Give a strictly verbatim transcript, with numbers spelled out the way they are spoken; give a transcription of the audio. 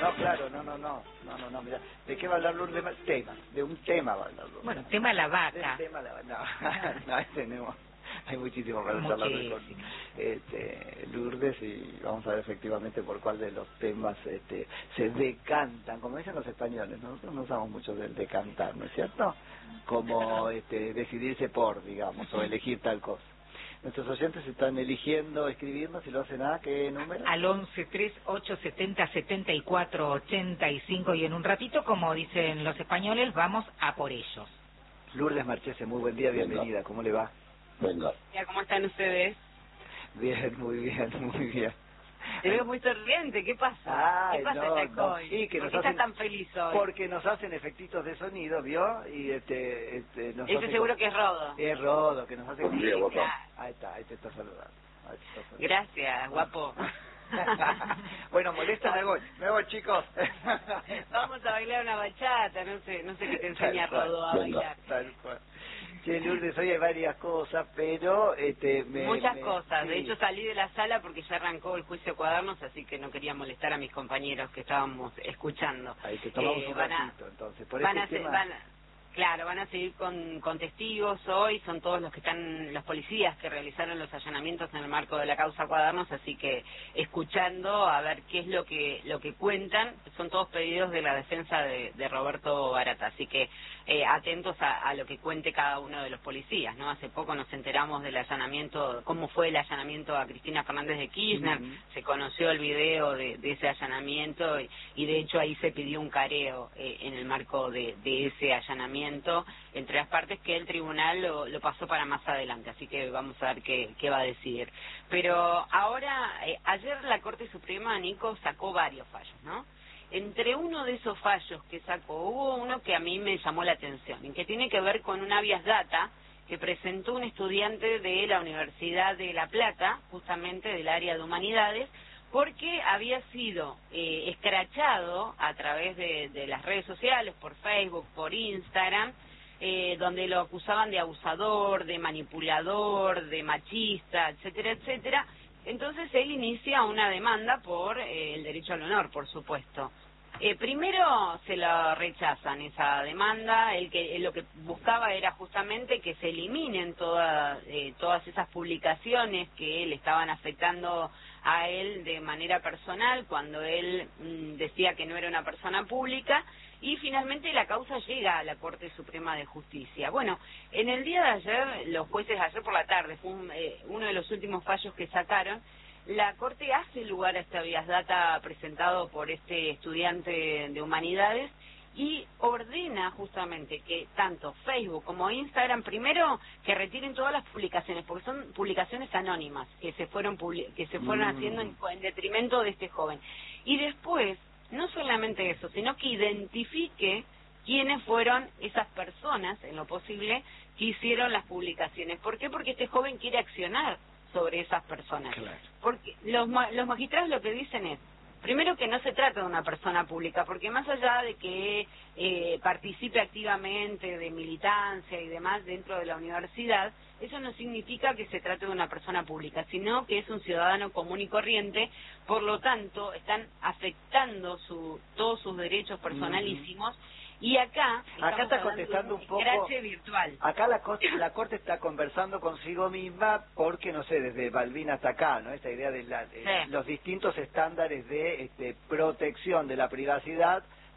no, claro, no, no, no, no, no, no, mira, ¿de qué va a hablar Lourdes? Tema, de un tema va a hablar Lourdes. Bueno, tema la vaca. Del tema la vaca, no, no, tenemos, hay muchísimo para charlar con este, Lourdes y vamos a ver efectivamente por cuál de los temas este, se decantan, como dicen los españoles, nosotros no usamos mucho del decantar, ¿no es cierto? Como este, decidirse por, digamos, o elegir tal cosa. Nuestros oyentes están eligiendo escribirnos, si lo hacen a ¿qué número? Al once tres ocho setenta setenta y cuatro ochenta y cinco y en un ratito, como dicen los españoles, vamos a por ellos. Lourdes Marchese, muy buen día, bienvenida, ¿cómo le va? Venga. ¿Cómo están ustedes? Bien, muy bien, muy bien. Te veo muy sonriente, ¿qué pasa? Ay, ¿Qué pasa no, esta no, hoy? sí, que ¿Por nos qué hacen, estás tan feliz hoy? Porque nos hacen efectitos de sonido, ¿vio? Y este, este nos Ese hacen seguro con... que es Rodo. Es Rodo, que nos hace... Buen día, guapo. Ahí está, ahí te está saludando. Ahí te está saludando. Gracias, guapo. Bueno, molestan algo. Me voy, chicos. Vamos a bailar una bachata, no sé, no sé qué te enseña Tal cual. Rodo a Venga. bailar. Tal cual. Che, Lourdes, hoy hay varias cosas, pero... este me, Muchas me, cosas. sí. De hecho, salí de la sala porque ya arrancó el juicio de cuadernos, así que no quería molestar a mis compañeros que estábamos escuchando. Ahí te tomamos Eh, un van a- ratito, entonces. Por van este a ser- tema... van a- Claro, van a seguir con, con testigos hoy, son todos los que están, los policías que realizaron los allanamientos en el marco de la causa Cuadernos, así que escuchando a ver qué es lo que lo que cuentan, son todos pedidos de la defensa de, de Roberto Barata, así que eh, atentos a, a lo que cuente cada uno de los policías, ¿no? Hace poco nos enteramos del allanamiento, cómo fue el allanamiento a Cristina Fernández de Kirchner, Uh-huh. se conoció el video de, de ese allanamiento y, y de hecho ahí se pidió un careo eh, en el marco de, de ese allanamiento entre las partes que el tribunal lo, lo pasó para más adelante, así que vamos a ver qué, qué va a decidir. Pero ahora, eh, ayer la Corte Suprema, Nico, sacó varios fallos, ¿no? Entre uno de esos fallos que sacó, hubo uno que a mí me llamó la atención, y que tiene que ver con un habeas data que presentó un estudiante de la Universidad de La Plata, justamente del área de Humanidades, porque había sido eh, escrachado a través de, de las redes sociales, por Facebook, por Instagram, eh, donde lo acusaban de abusador, de manipulador, de machista, etcétera, etcétera. Entonces él inicia una demanda por eh, el derecho al honor, por supuesto. Eh, primero se la rechazan esa demanda, el que lo que buscaba era justamente que se eliminen toda, eh, todas esas publicaciones que le estaban afectando a él de manera personal cuando él mmm, decía que no era una persona pública, y finalmente la causa llega a la Corte Suprema de Justicia. Bueno, en el día de ayer, los jueces ayer por la tarde, fue un, eh, uno de los últimos fallos que sacaron, la Corte hace lugar a este habeas data presentado por este estudiante de Humanidades y ordena justamente que tanto Facebook como Instagram, primero, que retiren todas las publicaciones, porque son publicaciones anónimas que se fueron publi- que se fueron Mm. haciendo en, en detrimento de este joven. Y después, no solamente eso, sino que identifique quiénes fueron esas personas, en lo posible, que hicieron las publicaciones. ¿Por qué? Porque este joven quiere accionar sobre esas personas. Claro. Porque los, ma- los magistrados lo que dicen es, primero, que no se trata de una persona pública, porque más allá de que eh, participe activamente de militancia y demás dentro de la universidad, eso no significa que se trate de una persona pública, sino que es un ciudadano común y corriente, por lo tanto, están afectando su, todos sus derechos personalísimos. Y acá, Acá está estamos hablando contestando de un poco... escrache virtual. Acá la corte, la corte está conversando consigo misma porque, no sé, desde Balbín hasta acá, ¿no? Esta idea de, la, de Sí. los distintos estándares de este, protección de la privacidad